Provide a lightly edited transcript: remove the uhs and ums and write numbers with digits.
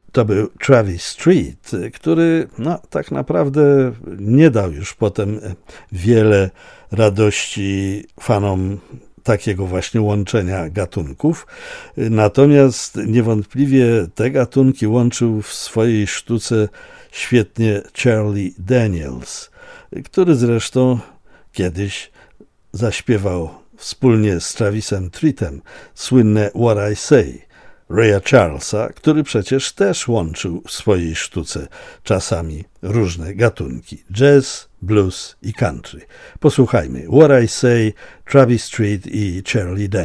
To był Travis Street, który tak naprawdę nie dał już potem wiele radości fanom takiego właśnie łączenia gatunków. Natomiast niewątpliwie te gatunki łączył w swojej sztuce świetnie Charlie Daniels, który zresztą kiedyś zaśpiewał wspólnie z Travisem Streetem słynne What I Say Raya Charlesa, który przecież też łączył w swojej sztuce czasami różne gatunki: jazz, blues i country. Posłuchajmy What I Say, Travis Street i Charlie Daniels.